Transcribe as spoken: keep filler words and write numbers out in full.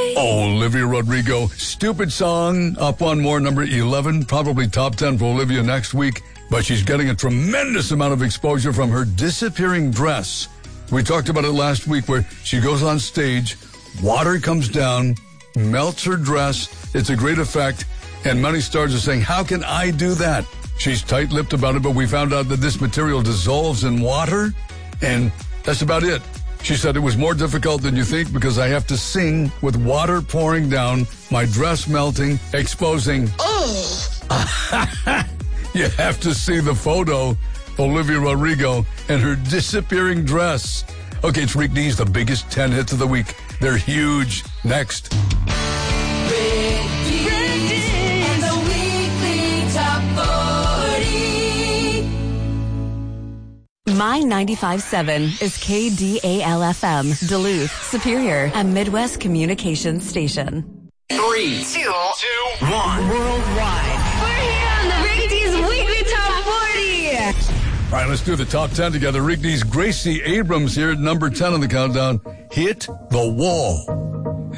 Olivia Rodrigo, Stupid Song, up one more, number eleven, probably top ten for Olivia next week, but she's getting a tremendous amount of exposure from her disappearing dress. We talked about it last week where she goes on stage, water comes down, melts her dress, it's a great effect, and many stars are saying, how can I do that? She's tight-lipped about it, but we found out that this material dissolves in water, and that's about it. She said it was more difficult than you think because I have to sing with water pouring down, my dress melting, exposing. Oh! You have to see the photo, Olivia Rodrigo and her disappearing dress. Okay, it's Rick D's, the biggest ten hits of the week. They're huge. Next. Rick D. Rick D. and the weekly top forty. My ninety-five point seven is K D A L F M, Duluth, Superior, a Midwest communications station. Three, two, two, one. Worldwide. We're here on the Rick D's weekly top forty. All right, let's do the top ten together. Rick D's Gracie Abrams here at number ten on the countdown. Hit the Wall.